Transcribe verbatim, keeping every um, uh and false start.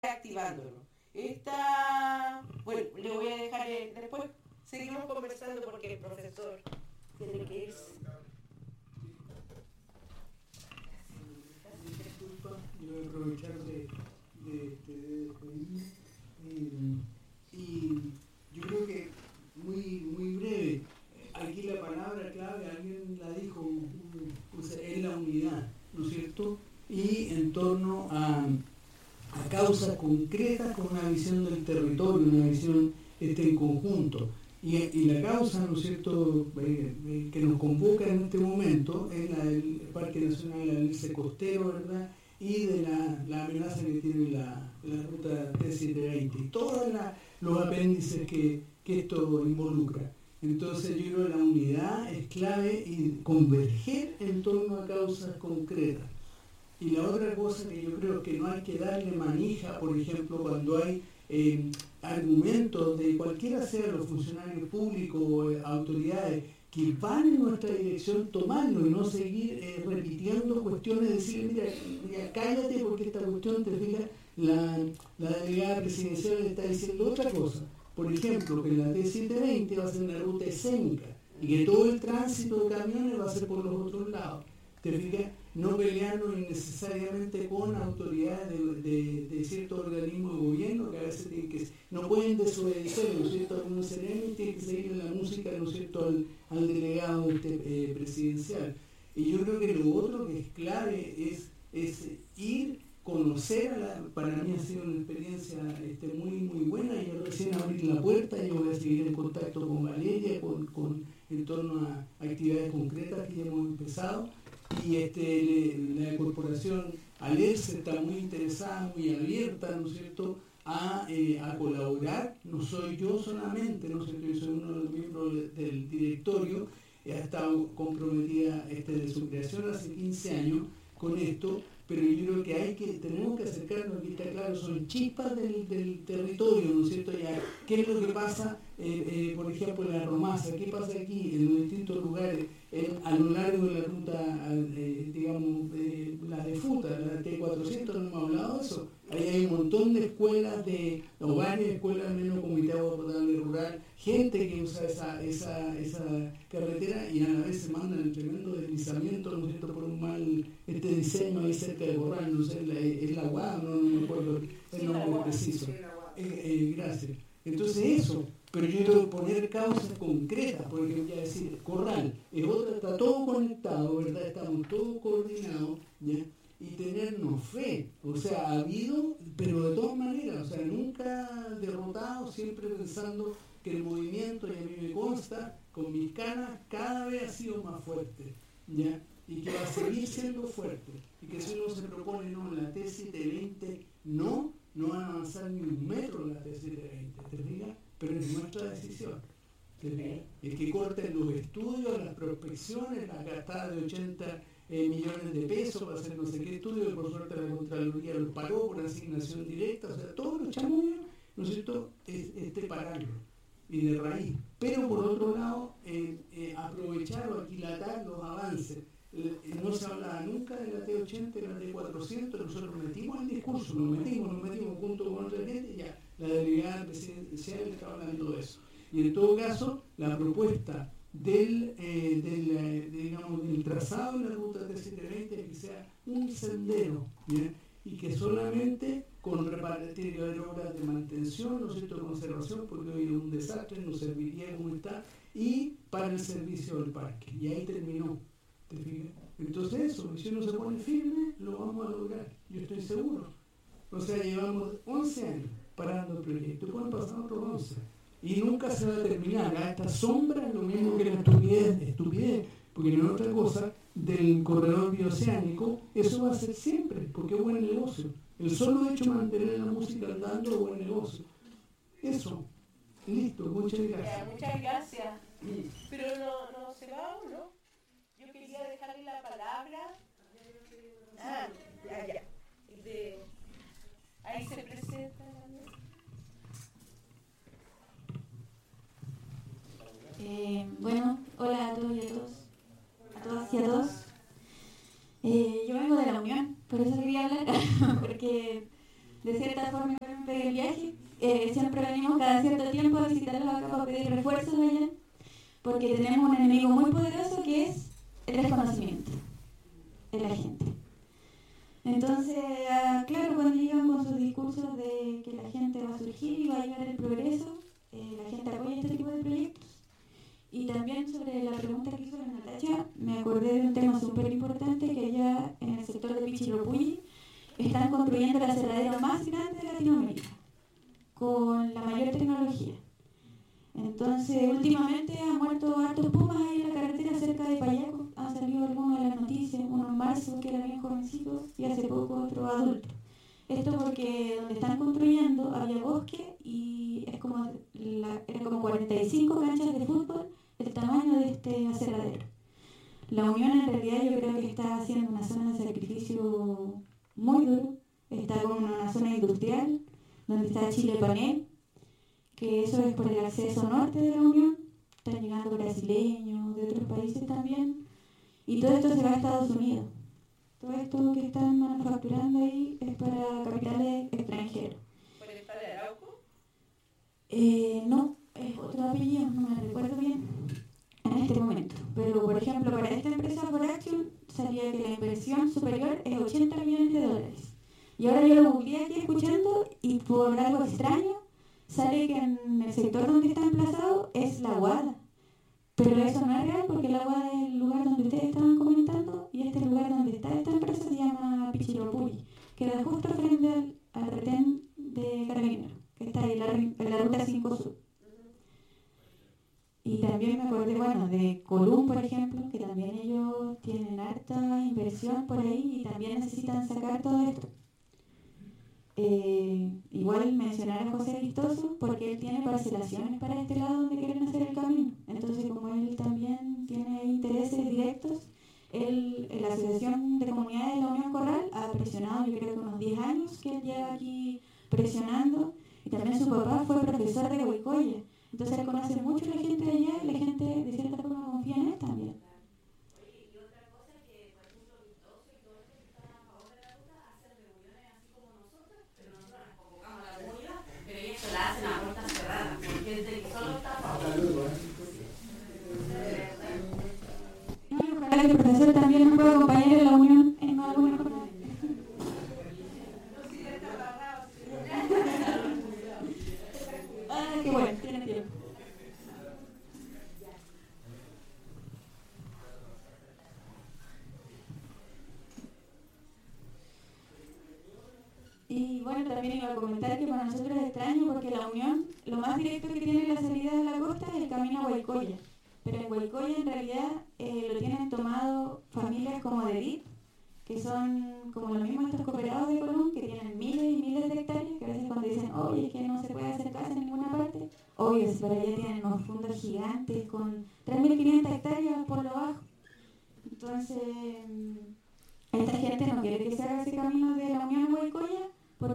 activándolo. Esta, bueno, le voy a dejar, eh, después seguimos conversando porque el profesor tiene que irse. Disculpa, yo voy a aprovechar de, de, de despedirme eh, y yo creo que muy, muy breve, aquí la palabra clave, alguien la dijo, o sea, es la unidad, ¿no es cierto? Y en torno a, a causas concretas con una visión del territorio, una visión este, en conjunto. Y, y la causa, ¿no es cierto?, eh, eh, que nos convoca en este momento es la del Parque Nacional Alce Costero, ¿verdad?, y de la, la amenaza que tiene la, la ruta T setecientos veinte y todos la, los apéndices que, que esto involucra. Entonces yo creo que la unidad es clave y converger en torno a causas concretas. Y la otra cosa que yo creo que no hay que darle manija, por ejemplo, cuando hay eh, argumentos de cualquiera sea los funcionarios públicos o eh, autoridades que van en nuestra dirección, tomarlo y no seguir eh, repitiendo cuestiones, decir, mira, mira, cállate porque esta cuestión, te fijas, la, la delegada presidencial está diciendo otra cosa. Por ejemplo, que la T setecientos veinte va a ser una ruta escénica y que todo el tránsito de camiones va a ser por los otros lados. ¿Te fijas? No peleando innecesariamente con autoridades de, de, de ciertos organismos de gobierno que a veces tienen que, no pueden desobedecer, ¿no es cierto?, uno sereno tiene que seguir la música, ¿no es cierto?, al, al delegado este, eh, presidencial. Y yo creo que lo otro que es clave es, es ir, conocer, a la, para mí ha sido una experiencia este, muy muy buena. Yo recién abrí la puerta, yo voy a seguir en contacto con Valeria, con, con, en torno a actividades concretas que ya hemos empezado. Y este, la corporación Alerce está muy interesada, muy abierta, ¿no es cierto?, a, eh, a colaborar. No soy yo solamente, ¿no es cierto?, yo soy uno de los miembros del directorio, ha estado comprometida este, de su creación hace quince años con esto, pero yo creo que hay que, tenemos que acercarnos, aquí está claro, son chispas del, del territorio, ¿no es cierto? Ya, ¿qué es lo que pasa, eh, eh, por ejemplo, en la Romasa? ¿Qué pasa aquí en los distintos lugares, en, a lo largo de la ruta, eh, digamos, eh, la de Futa, la T cuatrocientos, no hemos hablado de eso? Ahí hay un montón de escuelas, de hogares, escuelas menos comité potable rural, gente que usa esa, esa, esa carretera y a la vez se mandan el tremendo deslizamiento, ¿no es cierto?, por un mal este diseño ahí cerca de Borrán, no sé, la, es la Guada, no, no me acuerdo el nombre preciso. Eh, eh, gracias. Entonces eso, pero yo tengo que poner causas concretas, porque voy a decir, Corral, es otra, está todo conectado, ¿verdad? Estamos todos coordinados, ¿ya? Y tenernos fe, o sea, ha habido, pero de todas maneras, o sea, nunca derrotado, siempre pensando que el movimiento, y a mí me consta, con mis canas, cada vez ha sido más fuerte, ¿ya? Y que va a seguir siendo fuerte, y que si uno se propone, no, la T setecientos veinte, no, no van a avanzar ni un metro en la T setecientos veinte, ¿te fijas? Pero es nuestra decisión, ¿te fijas? El que corten los estudios, las prospecciones, la gastada de ochenta Eh, millones de pesos para hacer no sé qué estudio, que por suerte la Contraloría los pagó por asignación directa, o sea, todos los chamullos, ¿no es cierto?, es, este pararlo y de raíz. Pero por otro lado, eh, eh, aprovechar o aquilatar los avances. Eh, no se hablaba nunca de la T ochenta y la T cuatrocientos, nosotros metimos el discurso, nos metimos, nos metimos junto con otra gente, ya la delegada presidencial está hablando de eso. Y en todo caso, la propuesta del, eh, del, eh, digamos, del trazado de la ruta T setecientos veinte, que sea un sendero, ¿bien?, y que solamente con tiene que haber obras de mantención, ¿no es cierto?, de conservación, porque hoy es un desastre, no serviría como está, y para el servicio del parque. Y ahí terminó, ¿te fijas? Entonces eso, si uno se pone firme, lo vamos a lograr, yo estoy seguro. O sea, llevamos once años parando el proyecto, pueden pasar otros once. Y nunca se va a terminar. A esta sombra es lo mismo que la estupidez, estupidez, porque no es otra cosa, del corredor bioceánico, eso va a ser siempre, porque es buen negocio. El solo hecho de mantener la música andando es buen negocio. Eso. Listo, muchas gracias. Ya, muchas gracias. Pero no, no se va uno. Yo quería dejarle la palabra. Ah, ya, ya. De, ahí se presenta también. Eh, bueno, hola a todos y a todos, a todas y a todos. Eh, yo vengo de la Unión, por eso quería hablar, porque de cierta forma pegue el viaje. Eh, siempre venimos cada cierto tiempo a visitarlos acá para pedir refuerzos allá, porque tenemos un enemigo muy poderoso que es el desconocimiento de la gente. Entonces, uh, claro, cuando llegan con sus discursos de que la gente va a surgir y va a llegar el progreso, eh, la gente apoya este tipo de proyectos. Y también sobre la pregunta que hizo la Natacha, me acordé de un tema súper importante que allá en el sector de Pichilopulli están construyendo el aserradero más grande de Latinoamérica, con la mayor tecnología. Entonces, últimamente han muerto hartos pumas ahí en la carretera cerca de Payaco. Han salido algunos de las noticias, uno en marzo que era bien jovencito y hace poco otro adulto. Esto porque donde están construyendo había bosque y es como la, era como cuarenta y cinco canchas de fútbol el tamaño de este aserradero. La Unión en realidad yo creo que está haciendo una zona de sacrificio muy duro. Está como una zona industrial donde está Chile Panel, que eso es por el acceso norte de la Unión. Están llegando brasileños, de otros países también, y todo esto se va a Estados Unidos. Todo esto que están manufacturando ahí es para capitales extranjeros. ¿Por el Palo de Arauco? Eh, no, es otro apellido, no me recuerdo bien en este momento. Pero, por ejemplo, para esta empresa For Action salía que la inversión superior es ochenta millones de dólares. Y ahora yo lo googleé aquí escuchando y por algo extraño sale que en el sector donde está emplazado es La Guada. Pero eso no es real porque La Guada es el lugar donde ustedes estaban comentando y este lugar donde está esta empresa se llama Pichilopulli. Queda justo frente al, al retén de Carabineros, que está ahí en la, en la ruta cinco Sur. Y también me acordé, bueno, de Colum, por ejemplo, que también ellos tienen harta inversión por ahí y también necesitan sacar todo esto. Eh, igual mencionar a José Vistoso porque él tiene parcelaciones para este lado donde quieren hacer el camino. Entonces, como él también tiene intereses directos, él, la Asociación de Comunidades de la Unión Corral ha presionado, yo creo que unos diez años que él lleva aquí presionando, y también su papá fue profesor de Huicoya. Entonces él conoce mucho a la gente de allá y la gente de cierta forma confía en él también. La hacen a puerta cerrada, porque es de que solo está a favor. Y ojalá que el profesor también nos pueda acompañar en la unión en alguna jornada. Ah, qué bueno, tiene tiempo. Y bueno, también iba a comentar que para nosotros es extraño porque la Unión, lo más directo que tiene la salida de la costa es el camino a Huaycoya. Pero en Huaycoya en realidad eh, lo tienen tomado familias como de Edith, que son como los mismos estos cooperados de Colón, que tienen miles y miles de hectáreas, que a veces cuando dicen, oye, es que no se puede hacer casa en ninguna parte, obvio, si por allá tienen unos fundos gigantes con tres mil quinientas hectáreas por lo bajo. Entonces, esta gente no quiere que se haga ese camino de la Unión a Huaycoya,